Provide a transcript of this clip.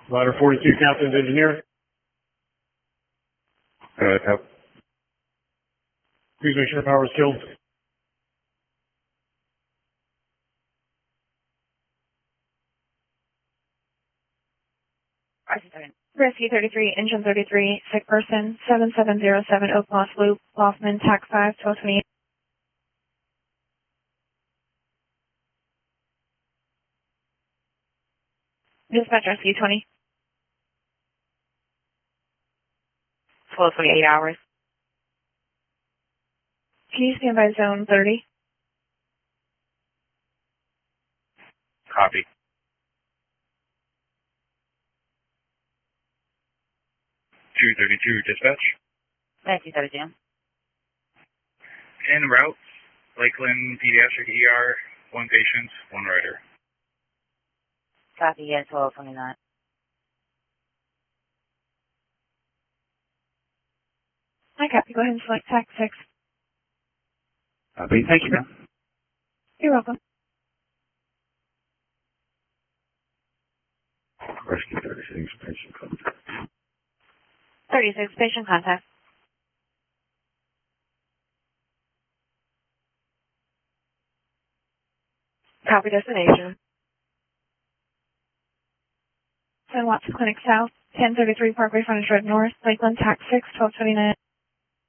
Ladder 42, Captain's Engineer. Help. Please make sure power is killed. Rescue 33, Engine 33, sick person, 7707 Oak Moss Loop, Loftman, TAC 5, 1228. Dispatch Rescue 20. 1228 hours. Can you stand by zone 30? Copy. 232 dispatch. Thank you, 32. En route, Lakeland Pediatric ER, 1 patient, 1 rider. Copy, yeah, 1229. Hi, Copy. Go ahead and select TAC 6. Copy. Thank you, ma'am. You're welcome. Rescue 36, patient contact. 36, patient contact. Copy destination. San Watson Clinic South, 1033 Parkway Frontage Road North, Lakeland, TAC 6, 1229.